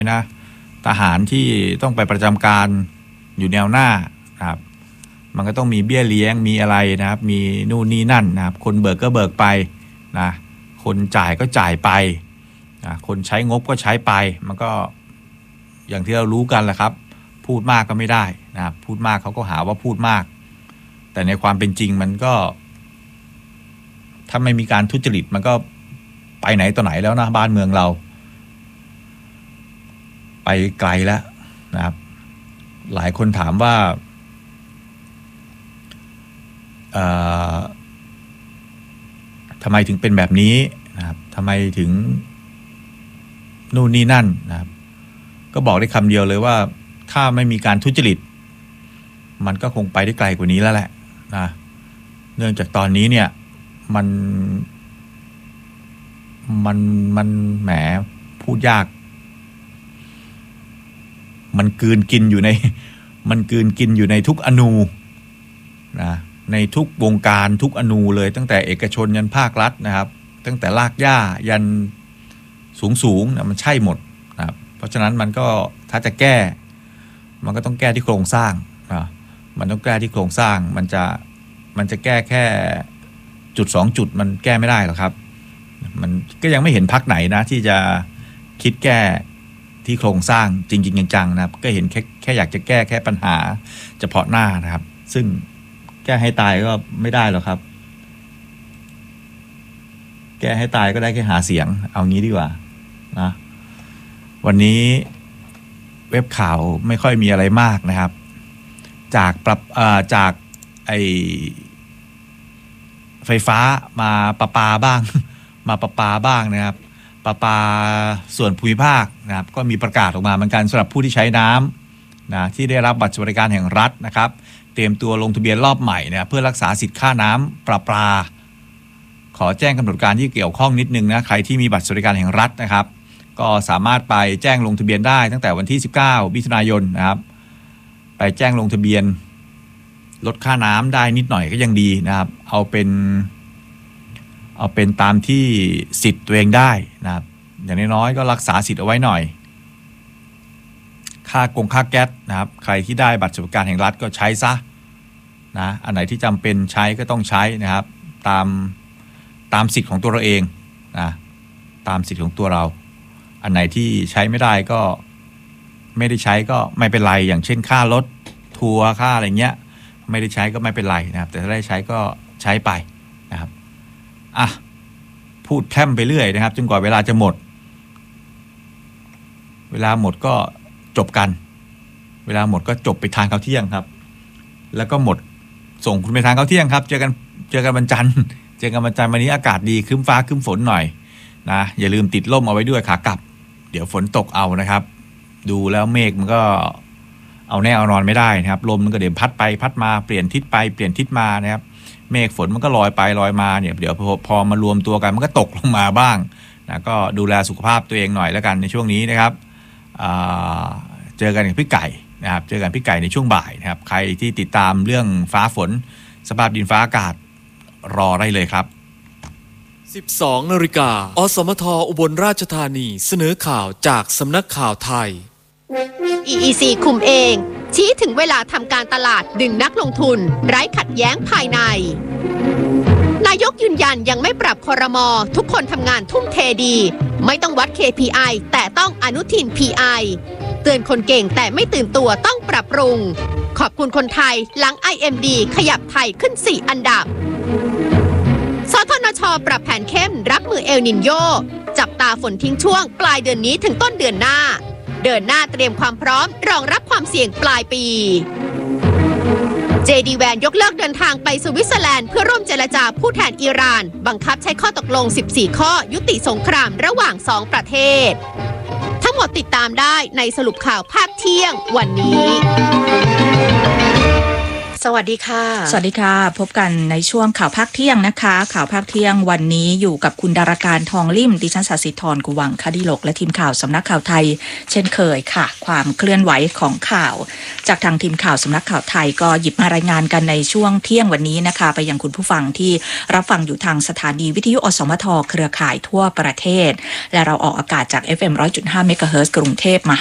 นะทหารที่ต้องไปประจำการอยู่แนวหน้านะครับมันก็ต้องมีเบี้ยเลี้ยงมีอะไรนะครับมีนู่นนี่นั่นนะครับคนเบิกก็เบิกไปนะคนจ่ายก็จ่ายไปนะคนใช้งบก็ใช้ไปมันก็อย่างที่เรารู้กันแหละครับพูดมากก็ไม่ได้นะครับพูดมากเขาก็หาว่าพูดมากแต่ในความเป็นจริงมันก็ถ้าไม่มีการทุจริตมันก็ไปไหนต่อไหนแล้วนะบ้านเมืองเราไปไกลแล้วนะครับหลายคนถามว่าทำไมถึงเป็นแบบนี้นะครับทำไมถึงนู่นนี่นั่นนะครับก็บอกได้คำเดียวเลยว่าถ้าไม่มีการทุจริตมันก็คงไปได้ไกลกว่านี้แล้วแหละนะเนื่องจากตอนนี้เนี่ยมันแหมพูดยากมันกลืนกินอยู่ในทุกอนูนะในทุกวงการทุกอนูเลยตั้งแต่เอกชนยันภาครัฐนะครับตั้งแต่รากหญ้ายันสูงนะมันใช่หมดนะครับเพราะฉะนั้นมันก็ถ้าจะแก้มันก็ต้องแก้ที่โครงสร้างนะมันต้องแก้ที่โครงสร้างมันจะแก้แค่จุด2จุดมันแก้ไม่ได้หรอกครับมันก็ยังไม่เห็นพรรคไหนนะที่จะคิดแก้ที่โครงสร้างจริงๆจังๆนะครับก็เห็นแค่อยากจะแก้แค่ปัญหาเฉพาะหน้านะครับซึ่งแก้ให้ตายก็ไม่ได้หรอกครับแก้ให้ตายก็ได้แค่หาเสียงเอางี้ดีกว่านะวันนี้เว็บข่าวไม่ค่อยมีอะไรมากนะครับจากไฟฟ้ามาประปาบ้างมาประปาบ้างนะครับประปาส่วนภูมิภาคนะครับก็มีประกาศออกมาเหมือนกันสำหรับผู้ที่ใช้น้ำนะที่ได้รับบัตรสวัสดิการแห่งรัฐนะครับเตรียมตัวลงทะเบียนรอบใหม่นะเพื่อรักษาสิทธิ์ค่าน้ำประปาขอแจ้งกำหนดการที่เกี่ยวข้องนิดนึงนะใครที่มีบัตรสวัสดิการแห่งรัฐนะครับก็สามารถไปแจ้งลงทะเบียนได้ตั้งแต่วันที่19มิถุนายนนะครับไปแจ้งลงทะเบียนลดค่าน้ำได้นิดหน่อยก็ยังดีนะครับเอาเป็นตามที่สิทธิ์ตัวเองได้นะครับอย่างน้อยๆก็รักษาสิทธิ์เอาไว้หน่อยค่าแก๊สนะครับใครที่ได้บัตรสวัสดิการแห่งรัฐก็ใช้ซะนะอันไหนที่จำเป็นใช้ก็ต้องใช้นะครับตามสิทธิ์ของตัวเราเองนะตามสิทธิ์ของตัวเราอันไหนที่ใช้ไม่ได้ก็ไม่ได้ใช้ก็ไม่เป็นไรอย่างเช่นค่ารถทัวร์ค่าอะไรเงี้ยไม่ได้ใช้ก็ไม่เป็นไรนะครับแต่ถ้าได้ใช้ก็ใช้ไปนะครับพูดแพร่มไปเรื่อยนะครับจนกว่าเวลาจะหมดเวลาหมดก็จบกันเวลาหมดก็จบไปทานข้าวเที่ยงครับแล้วก็หมดส่งคุณไปทานข้าวเที่ยงครับเจอกันวันจันทร์วันนี้อากาศดีครึ้มฟ้าครึ้มฝนหน่อยนะอย่าลืมติดร่มเอาไว้ด้วยขากลับเดี๋ยวฝนตกเอานะครับดูแล้วเมฆมันก็เอาแน่เอานอนไม่ได้นะครับลมมันก็เดี๋ยวพัดไปพัดมาเปลี่ยนทิศไปเปลี่ยนทิศมานะครับเมฆฝนมันก็ลอยไปลอยมาเนี่ยเดี๋ยวพอมารวมตัวกันมันก็ตกลงมาบ้างนะก็ดูแลสุขภาพตัวเองหน่อยแล้วกันในช่วงนี้นะครับเจอกันกับพี่ไก่นะครับเจอกันพี่ไก่ในช่วงบ่ายนะครับใครที่ติดตามเรื่องฟ้าฝนสภาพดินฟ้าอากาศรอได้เลยครับ 12 นาฬิกาอสมทอุบลราชธานีเสนอข่าวจากสำนักข่าวไทย EEC คุมเองชี้ถึงเวลาทำการตลาดดึงนักลงทุนไร้ขัดแย้งภายในนายกยืนยันยังไม่ปรับครม.ทุกคนทำงานทุ่มเทดีไม่ต้องวัด KPI แต่ต้องอนุทิน PI เตือนคนเก่งแต่ไม่ตื่นตัวต้องปรับปรุงขอบคุณคนไทยหลัง IMD ขยับไทยขึ้น4อันดับสทนช.ปรับแผนเข้มรับมือเอลนินโยจับตาฝนทิ้งช่วงปลายเดือนนี้ถึงต้นเดือนหน้าเดินหน้าเตรียมความพร้อมรองรับความเสี่ยงปลายปี JD Van ยกเลิกเดินทางไปสวิตเซอร์แลนด์เพื่อร่วมเจรจาผู้แทนอิหร่านบังคับใช้ข้อตกลง14ข้อยุติสงครามระหว่าง2ประเทศทั้งหมดติดตามได้ในสรุปข่าวภาคเที่ยงวันนี้สวัสดีค่ะสวัสดีค่ะพบกันในช่วงข่าวภาคเที่ยงนะคะข่าวภาคเที่ยงวันนี้อยู่กับคุณดาราการทองลิ่มดิฉันศศิธรกุวังคดิโลกและทีมข่าวสำนักข่าวไทยเช่นเคยค่ะความเคลื่อนไหวของข่าวจากทางทีมข่าวสำนักข่าวไทยก็หยิบมารายงานกันในช่วงเที่ยงวันนี้นะคะไปยังคุณผู้ฟังที่รับฟังอยู่ทางสถานีวิทยุอสมทเครือข่ายทั่วประเทศและเราออกอากาศจาก FM 100.5 เมกะเฮิรตซ์กรุงเทพม